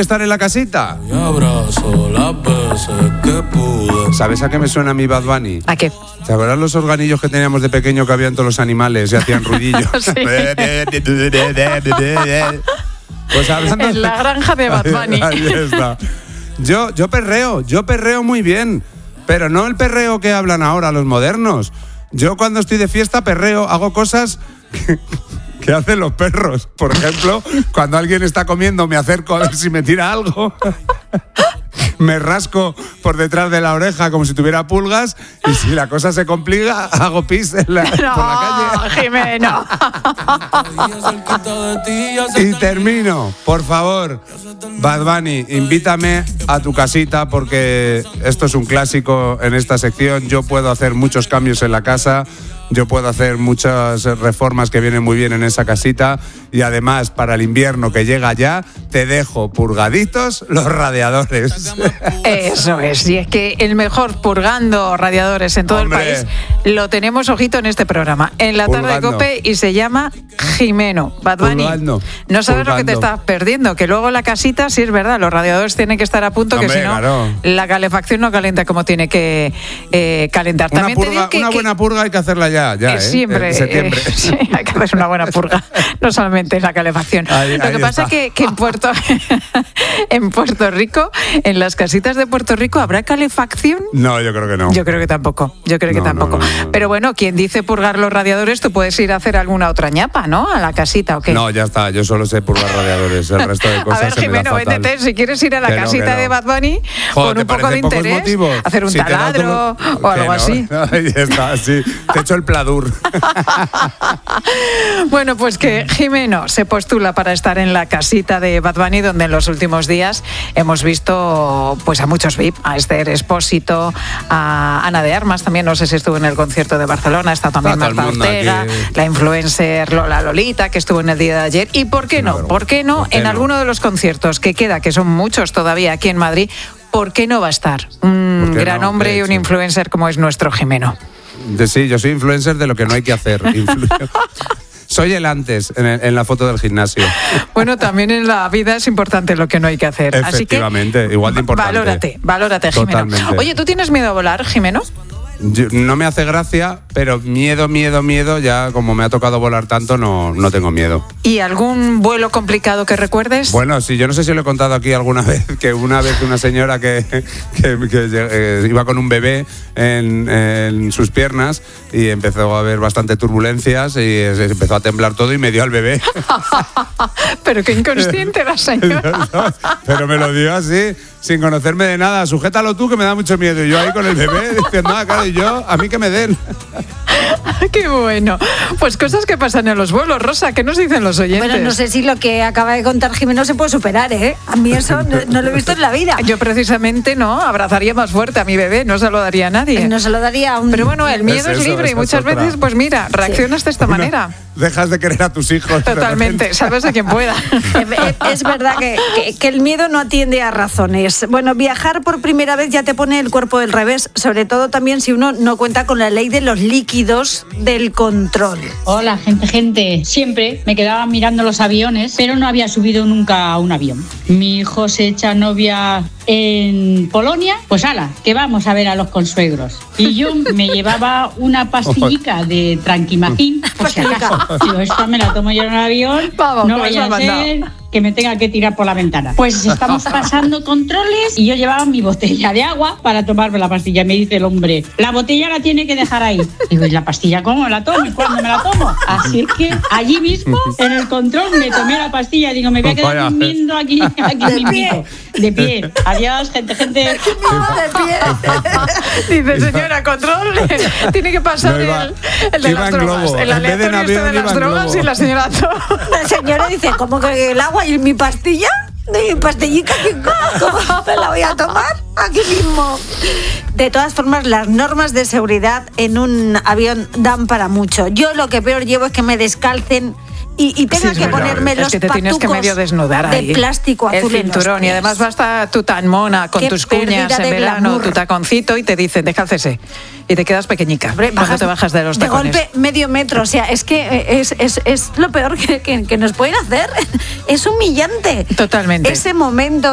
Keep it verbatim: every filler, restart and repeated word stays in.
estar en la casita? Y abrazo las veces que pude. ¿Sabes a qué me suena mi Bad Bunny? ¿A qué? ¿Te acuerdas los organillos que teníamos de pequeño que habían todos los animales y hacían ruidillos? Sí. Pues hablando En la granja de Bad Bunny. Ahí está. Yo, yo perreo, yo perreo muy bien, pero no el perreo que hablan ahora los modernos. Yo cuando estoy de fiesta perreo, hago cosas que, que hacen los perros. Por ejemplo, cuando alguien está comiendo me acerco a ver si me tira algo. Me rasco por detrás de la oreja como si tuviera pulgas y si la cosa se complica hago pis en la, No, por la calle. Jimeno. Y termino, por favor, Bad Bunny, invítame a tu casita porque esto es un clásico en esta sección. Yo puedo hacer muchos cambios en la casa, yo puedo hacer muchas reformas que vienen muy bien en esa casita y además para el invierno que llega ya te dejo purgaditos los radiadores. Eso es, y es que el mejor purgando radiadores en todo Hombre. el país lo tenemos, ojito, en este programa, en la tarde de Purgando. COPE, y se llama Jimeno. Bad Bunny, Purgando. no sabes lo que te Purgando. estás perdiendo, que luego la casita, sí es verdad, los radiadores tienen que estar a punto, Hombre, que si no, claro. la calefacción no calienta como tiene que eh, calentar. Una, También te purga, digo que, una que- buena purga hay que hacerla ya, ya, Eh, ¿eh? Siempre, En septiembre. eh, sí, hay que hacer una buena purga, no solamente la calefacción. Ahí- Lo ahí que pasa es está. que, que en Puerto en Puerto Rico, en las casitas de Puerto Rico, ¿habrá calefacción? No, yo creo que no. Yo creo que tampoco, yo creo que No, tampoco. no, no, no. Pero bueno, quien dice purgar los radiadores, tú puedes ir a hacer alguna otra ñapa, ¿no? A la casita, ¿o qué? No, ya está, yo solo sé purgar radiadores, el resto de cosas A ver, se me da Jimeno, fatal. véndete, si quieres ir a la Que no, casita que no. de Bad Bunny Joder, con un ¿te poco de parecen pocos interés, motivos? hacer un Si te da taladro otro- o que algo no. así. Ahí está, sí. Te echo el pladur. Bueno, pues que Jimeno se postula para estar en la casita de Bad Bunny, donde en los últimos días hemos visto pues a muchos V I P, a Esther Expósito, a Ana de Armas, también no sé si estuvo en el concierto de Barcelona, está también Está todo el Marta mundo Ortega, aquí. la influencer Lola Lolita, que estuvo en el día de ayer. ¿Y por qué no? Claro. ¿Por qué no? ¿Por qué En no? alguno de los conciertos que queda, que son muchos todavía aquí en Madrid, ¿por qué no va a estar un ¿Por qué gran no? hombre De y un hecho. influencer como es nuestro Jimeno? De- Sí, yo soy influencer de lo que no hay que hacer. Influ- Soy el antes en, el- en la foto del gimnasio. Bueno, también en la vida es importante lo que no hay que hacer. Así que Efectivamente, igual de importante. valórate, valórate, Jimeno. Totalmente. Oye, ¿tú tienes miedo a volar, Jimeno? Yo- no me hace gracia, pero miedo, miedo, miedo, ya como me ha tocado volar tanto, no, no tengo miedo. ¿Y algún vuelo complicado que recuerdes? Bueno, sí, yo no sé si lo he contado aquí alguna vez, que una vez una señora que, que- que, eh, iba con un bebé en, en sus piernas y empezó a haber bastante turbulencias y se empezó a temblar todo y me dio al bebé. Pero qué inconsciente la señora. Pero me lo dio así, sin conocerme de nada. Sujétalo tú, que me da mucho miedo. Y yo ahí con el bebé diciendo, nada, claro, y yo, a mí que me den. Qué bueno. Pues cosas que pasan en los vuelos, Rosa, ¿qué nos dicen los oyentes? Bueno, no sé si lo que acaba de contar Jimeno se puede superar, ¿eh? A mí eso no, no lo he visto en la vida. Yo precisamente no, abrazaría más fuerte a mi bebé, no se lo daría a nadie. No se lo daría a un... Pero bueno, el miedo Es es, eso, libre y esa es muchas otra. veces, pues mira, reaccionas de esta Una- manera. Dejas de querer a tus hijos. de Totalmente, repente. salves a quien pueda. Es, es verdad que, que- que el miedo no atiende a razones. Bueno, viajar por primera vez ya te pone el cuerpo del revés, sobre todo también si uno no cuenta con la ley de los líquidos del control. Hola, gente, gente. Siempre me quedaba mirando los aviones, pero no había subido nunca a un avión. Mi hijo se echa novia en Polonia, pues ala, que vamos a ver a los consuegros. Y yo me llevaba una pastillica de Tranquimacin, por si acaso. Digo, esta me la tomo yo en el avión, Vamos, no que vaya nos a ha mandado. ser que me tenga que tirar por la ventana. Pues estamos pasando controles y yo llevaba mi botella de agua para tomarme la pastilla. Me dice el hombre, la botella la tiene que dejar ahí. Digo, ¿y la pastilla cómo me la tomo? ¿Y cuándo me la tomo? Así es que allí mismo, en el control, me tomé la pastilla. Digo, me voy a quedar Vaya. durmiendo aquí, aquí De mismito. pie. De pie. Adiós, gente, gente. Dice, señora, control, tiene que pasar No, iba- el, el de iba las en drogas, globo. el En vez de en aleatorio este de avión, las iba en drogas globo. y la señora... La señora dice, ¿cómo que el agua y mi pastilla? Mi pastillica, ¿cómo me la voy a tomar? Aquí mismo. De todas formas, las normas de seguridad en un avión dan para mucho. Yo lo que peor llevo es que me descalcen y, y tenga Sí, es que verdad. ponerme Es los que te tienes que patucos medio desnudar de ahí. plástico azul el en los cinturón y pies. además va hasta tu tan mona con Qué tus cuñas pérdida en de verano, glamour. tu taconcito y te dicen, descálcese. Y te quedas pequeñica Hombre, cuando bajas te bajas de los de tacones. golpe medio metro, o sea, es que eh, es, es, es lo peor que, que, que nos pueden hacer. Es humillante. Totalmente. Ese momento